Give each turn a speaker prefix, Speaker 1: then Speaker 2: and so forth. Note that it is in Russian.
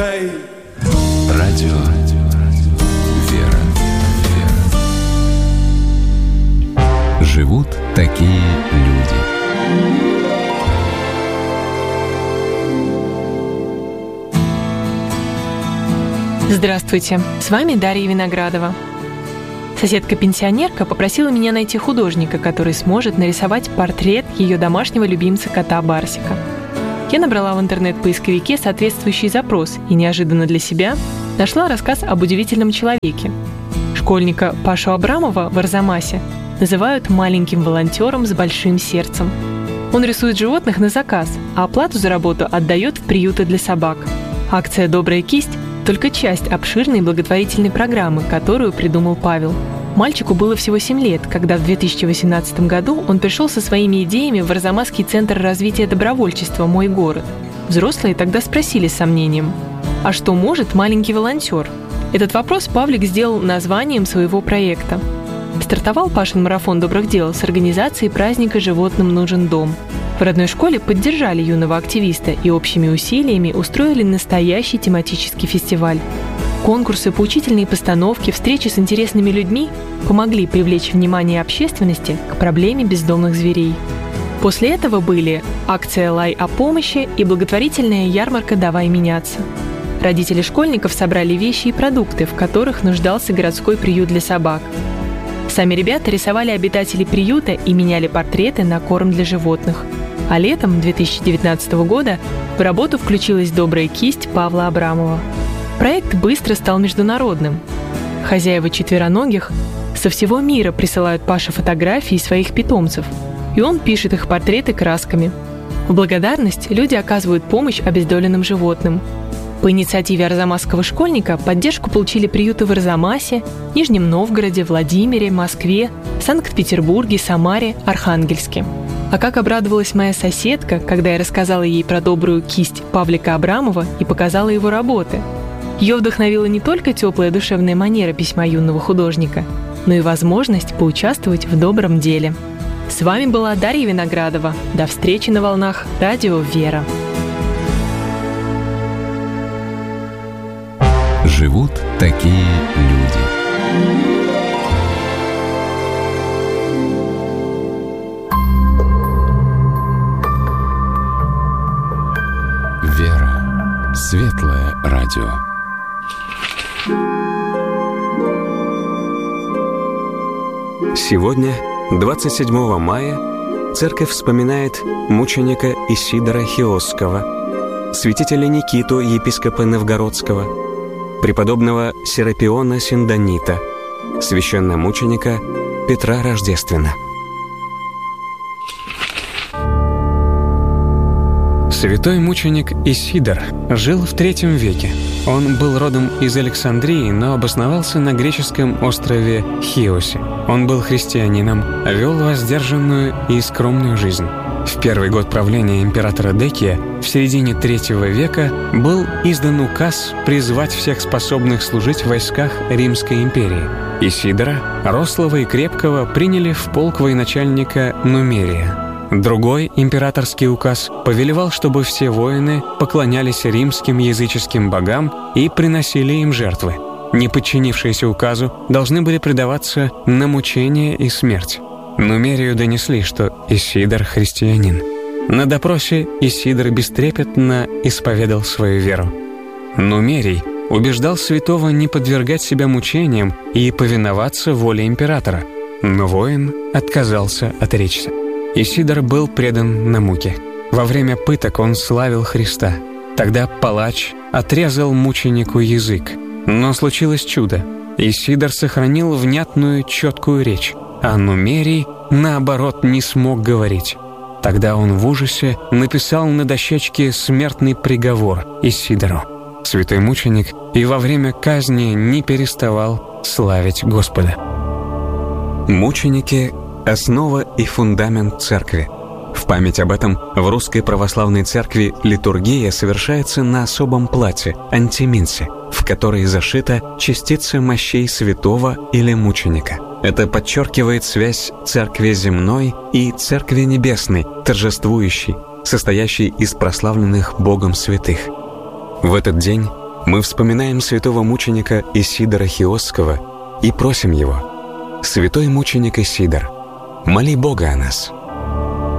Speaker 1: Радио «Вера». Живут такие люди.
Speaker 2: Здравствуйте, с вами Дарья Виноградова. Соседка-пенсионерка попросила меня найти художника, который сможет нарисовать портрет ее домашнего любимца кота Барсика. Я набрала в интернет-поисковике соответствующий запрос и неожиданно для себя нашла рассказ об удивительном человеке. Школьника Пашу Абрамова в Арзамасе называют маленьким волонтером с большим сердцем. Он рисует животных на заказ, а оплату за работу отдает в приюты для собак. Акция «Добрая кисть» – только часть обширной благотворительной программы, которую придумал Павел. Мальчику было всего 7 лет, когда в 2018 году он пришел со своими идеями в Арзамасский центр развития добровольчества «Мой город». Взрослые тогда спросили с сомнением: а что может маленький волонтер? Этот вопрос Павлик сделал названием своего проекта. Стартовал Пашин марафон добрых дел с организацией праздника «Животным нужен дом». В родной школе поддержали юного активиста и общими усилиями устроили настоящий тематический фестиваль. Конкурсы, поучительные постановки, встречи с интересными людьми помогли привлечь внимание общественности к проблеме бездомных зверей. После этого были акция «Лай о помощи» и благотворительная ярмарка «Давай меняться». Родители школьников собрали вещи и продукты, в которых нуждался городской приют для собак. Сами ребята рисовали обитателей приюта и меняли портреты на корм для животных. А летом 2019 года в работу включилась «Добрая кисть» Павла Абрамова. Проект быстро стал международным. Хозяева четвероногих со всего мира присылают Паше фотографии своих питомцев, и он пишет их портреты красками. В благодарность люди оказывают помощь обездоленным животным. По инициативе арзамасского школьника поддержку получили приюты в Арзамасе, Нижнем Новгороде, Владимире, Москве, Санкт-Петербурге, Самаре, Архангельске. А как обрадовалась моя соседка, когда я рассказала ей про добрую кисть Павлика Абрамова и показала его работы. Ее вдохновила не только теплая душевная манера письма юного художника, но и возможность поучаствовать в добром деле. С вами была Дарья Виноградова. До встречи на волнах радио «Вера».
Speaker 1: Живут такие люди. «Вера» — светлое радио.
Speaker 3: Сегодня, 27 мая, церковь вспоминает мученика Исидора Хиосского, святителя Никиту, епископа Новгородского, преподобного Серапиона Синдонита, священномученика Петра Рождествена. Святой мученик Исидор жил в III веке. Он был родом из Александрии, но обосновался на греческом острове Хиосе. Он был христианином, вел воздержанную и скромную жизнь. В первый год правления императора Декия, в середине III века, был издан указ призвать всех способных служить в войсках Римской империи. Исидора, рослого и крепкого, приняли в полк военачальника Нумерия. Другой императорский указ повелевал, чтобы все воины поклонялись римским языческим богам и приносили им жертвы. Не подчинившиеся указу должны были предаваться на мучение и смерть. Нумерию донесли, что Исидор христианин. На допросе Исидор бестрепетно исповедал свою веру. Нумерий убеждал святого не подвергать себя мучениям и повиноваться воле императора, но воин отказался отречься. Исидор был предан на муки. Во время пыток он славил Христа. Тогда палач отрезал мученику язык. Но случилось чудо. Исидор сохранил внятную, четкую речь, а Нумерий, наоборот, не смог говорить. Тогда он в ужасе написал на дощечке смертный приговор Исидору. Святой мученик и во время казни не переставал славить Господа. Мученики — основа и фундамент церкви. В память об этом в Русской Православной Церкви литургия совершается на особом плате – антиминсе, в которой зашита частица мощей святого или мученика. Это подчеркивает связь Церкви земной и Церкви небесной, торжествующей, состоящей из прославленных Богом святых. В этот день Мы вспоминаем святого мученика Исидора Хиосского и просим его: «Святой мученик Исидор, моли Бога о нас».